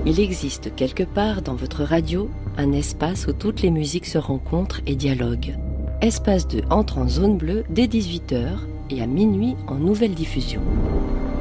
Il existe quelque part dans votre radio un espace où toutes les musiques se rencontrent et dialoguent. Espace 2 entre en zone bleue dès 18h et à minuit en nouvelle diffusion.